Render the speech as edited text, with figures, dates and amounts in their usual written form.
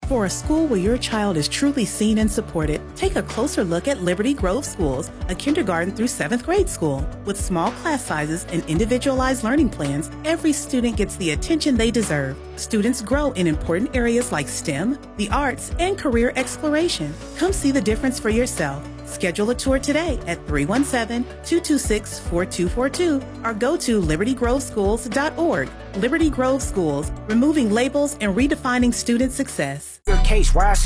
For a school where your child is truly seen and supported, take a closer look at Liberty Grove Schools, a kindergarten through 7th grade school. With small class sizes and individualized learning plans, every student gets the attention they deserve. Students grow in important areas like STEM, the arts, and career exploration. Come see the difference for yourself. Schedule a tour today at 317-226-4242 or go to libertygroveschools.org. Liberty Grove Schools, removing labels and redefining student success. Your case, why I